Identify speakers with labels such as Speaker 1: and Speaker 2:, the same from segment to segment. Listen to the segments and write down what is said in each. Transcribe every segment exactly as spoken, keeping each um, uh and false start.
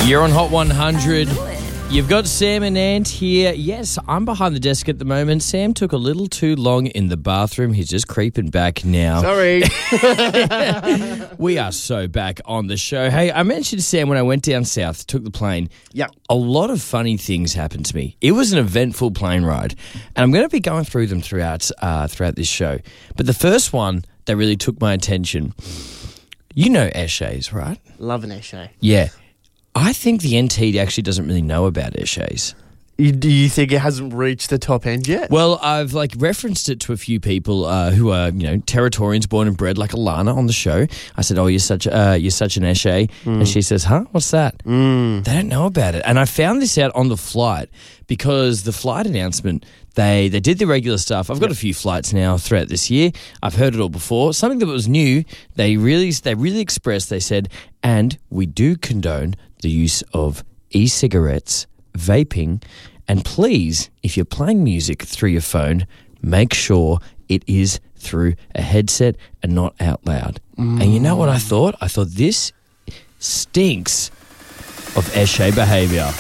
Speaker 1: You're on Hot one hundred. You've got Sam and Ant here. Yes, I'm behind the desk at the moment. Sam took a little too long in the bathroom. He's just creeping back now.
Speaker 2: Sorry.
Speaker 1: We are so back on the show. Hey, I mentioned Sam when I went down south, took the plane.
Speaker 2: Yep.
Speaker 1: A lot of funny things happened to me. It was an eventful plane ride, and I'm going to be going through them throughout uh, throughout this show. But the first one that really took my attention, you know Eshays, right?
Speaker 2: Love an Eshay.
Speaker 1: Yeah. I think the N T actually doesn't really know about Eshays.
Speaker 2: You, do you think it hasn't reached the top end yet?
Speaker 1: Well, I've like referenced it to a few people uh, who are, you know, Territorians born and bred, like Alana on the show. I said, "Oh, you're such, uh, you're such an Eshay," mm. and she says, "Huh? What's that?"
Speaker 2: Mm.
Speaker 1: They don't know about it, and I found this out on the flight because the flight announcement. They they did the regular stuff. I've got yep. a few flights now throughout this year. I've heard it all before. Something that was new. They really they really expressed. They said, and we do condone the use of e-cigarettes, vaping, and please, if you're playing music through your phone, make sure it is through a headset and not out loud. Mm. And you know what I thought? I thought this stinks of Eshay behaviour.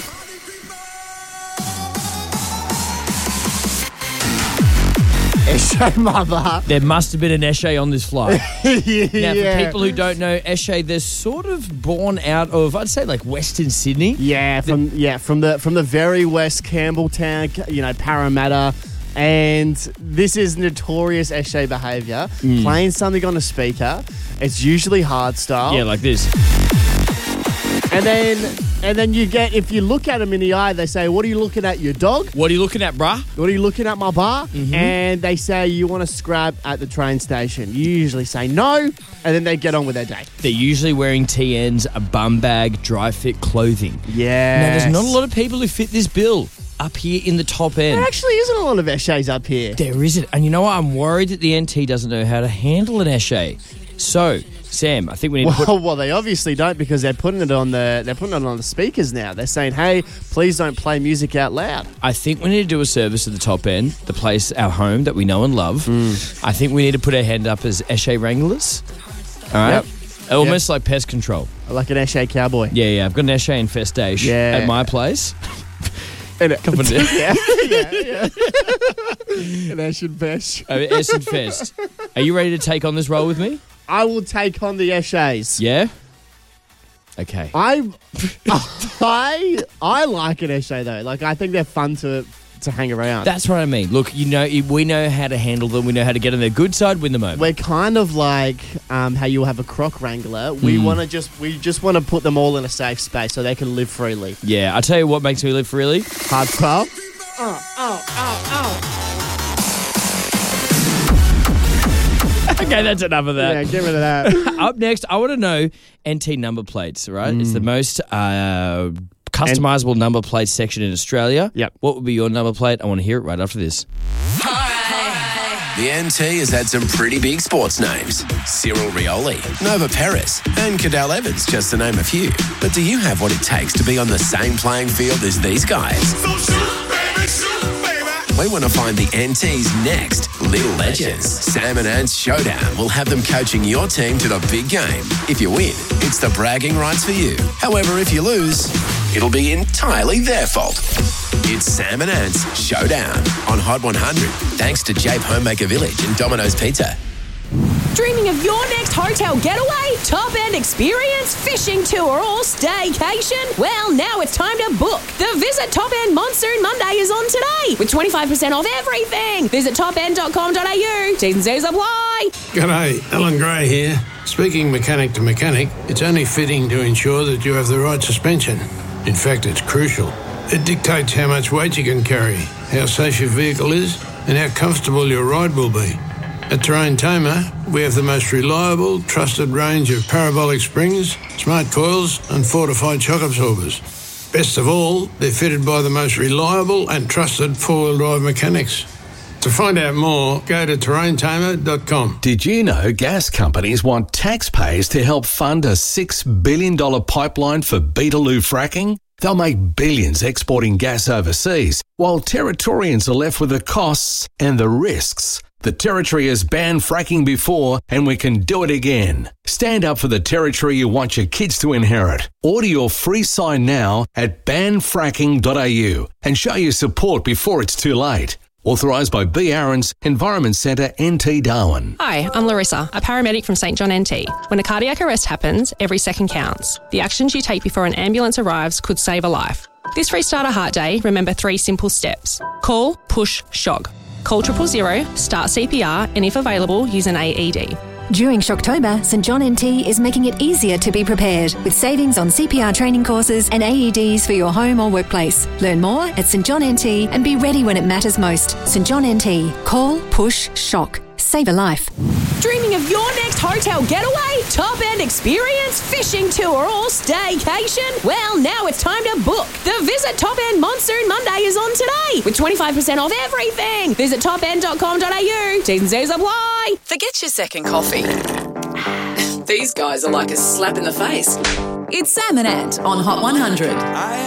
Speaker 2: Eshay mother.
Speaker 1: There must have been an Eshay on this flight.
Speaker 2: yeah.
Speaker 1: Now, for people who don't know, Eshay, they're sort of born out of, I'd say, like Western Sydney.
Speaker 2: Yeah, from the, yeah from the from the very west, Campbelltown, you know, Parramatta. And this is notorious Eshay behaviour. Mm. Playing something on a speaker. It's usually hardstyle.
Speaker 1: Yeah, like this.
Speaker 2: And then and then you get, if you look at them in the eye, they say, "What are you looking at, your dog?
Speaker 1: What are you looking at, bruh?
Speaker 2: What are you looking at, my bar?"
Speaker 1: Mm-hmm.
Speaker 2: And they say, "You want to scrap at the train station." You usually say no, and then they get on with their day.
Speaker 1: They're usually wearing T Ns, a bum bag, dry fit clothing.
Speaker 2: Yeah.
Speaker 1: Now, there's not a lot of people who fit this bill up here in the top end.
Speaker 2: There actually isn't a lot of Eshays up here.
Speaker 1: There isn't. And you know what? I'm worried that the N T doesn't know how to handle an Eshay. So, Sam, I think we need
Speaker 2: well,
Speaker 1: to put...
Speaker 2: Well, they obviously don't, because they're putting it on the they're putting it on the speakers now. They're saying, "Hey, please don't play music out loud."
Speaker 1: I think we need to do a service at the top end, the place, our home that we know and love.
Speaker 2: Mm.
Speaker 1: I think we need to put our hand up as Eshay wranglers. All right?
Speaker 2: Yep.
Speaker 1: Almost
Speaker 2: yep.
Speaker 1: like pest control.
Speaker 2: Like an Eshay cowboy.
Speaker 1: Yeah, yeah. I've got an Eshay infestation
Speaker 2: yeah.
Speaker 1: at my place.
Speaker 2: And it,
Speaker 1: Come on,
Speaker 2: yeah, yeah, yeah. An Ash Fest.
Speaker 1: Oh, Ash Fest. Are you ready to take on this role with me?
Speaker 2: I will take on the Eshays.
Speaker 1: Yeah? Okay.
Speaker 2: I, I, I like an Eshay though. Like, I think they're fun to to hang around.
Speaker 1: That's what I mean. Look, you know, we know how to handle them. We know how to get on their good side, win them over.
Speaker 2: We're kind of like um, how you have a croc wrangler. We
Speaker 1: mm.
Speaker 2: want to just we just want to put them all in a safe space so they can live freely.
Speaker 1: Yeah, I tell you what makes me live freely.
Speaker 2: Hardstyle. Oh, oh, oh,
Speaker 1: oh. Okay, that's enough of that.
Speaker 2: Yeah, get rid of that.
Speaker 1: Up next, I want to know N T number plates, right? Mm. It's the most uh, customizable and- number plate section in Australia.
Speaker 2: Yep.
Speaker 1: What would be your number plate? I want to hear it right after this.
Speaker 3: The N T has had some pretty big sports names. Cyril Rioli, Nova Peris, and Cadell Evans, just to name a few. But do you have what it takes to be on the same playing field as these guys? So shoot, baby, shoot, baby. We want to find the N T's next little legends. Sam and Ant's Showdown will have them coaching your team to the big game. If you win, it's the bragging rights for you. However, if you lose, it'll be entirely their fault. It's Sam and Ant's Showdown on Hot one hundred, thanks to Jape Homemaker Village and Domino's Pizza.
Speaker 4: Dreaming of your next hotel getaway, top-end experience, fishing tour or staycation? Well, now it's time to book. The Visit Top End Monsoon Monday is on today with twenty-five percent off everything. Visit top end dot com dot a u. T's and C's apply.
Speaker 5: G'day, Alan Gray here. Speaking mechanic to mechanic, it's only fitting to ensure that you have the right suspension. In fact, it's crucial. It dictates how much weight you can carry, how safe your vehicle is, and how comfortable your ride will be. At Terrain Tamer, we have the most reliable, trusted range of parabolic springs, smart coils, and fortified shock absorbers. Best of all, they're fitted by the most reliable and trusted four-wheel drive mechanics. To find out more, go to terrain tamer dot com.
Speaker 6: Did you know gas companies want taxpayers to help fund a six billion dollars pipeline for Beetaloo fracking? They'll make billions exporting gas overseas, while Territorians are left with the costs and the risks. The Territory has banned fracking before and we can do it again. Stand up for the Territory you want your kids to inherit. Order your free sign now at ban fracking dot a u and show your support before it's too late. Authorised by B. Aarons, Environment Centre, N T Darwin.
Speaker 7: Hi, I'm Larissa, a paramedic from St John N T. When a cardiac arrest happens, every second counts. The actions you take before an ambulance arrives could save a life. This Restart a Heart Day, remember three simple steps. Call, push, shock. Call triple zero, start C P R, and if available, use an A E D.
Speaker 8: During Shocktober, St John N T is making it easier to be prepared with savings on C P R training courses and A E Ds for your home or workplace. Learn more at St John N T and be ready when it matters most. St John N T. Call, push, shock. Save a life.
Speaker 4: Dreaming of your next hotel getaway, top-end experience, fishing tour or staycation? Well, now it's time to book. The Visit Top End Monsoon Monday is on today with twenty-five percent off everything. Visit top end dot com dot a u. T's and C's apply.
Speaker 9: Forget your second coffee. These guys are like a slap in the face. It's Sam and Ant on Hot one hundred.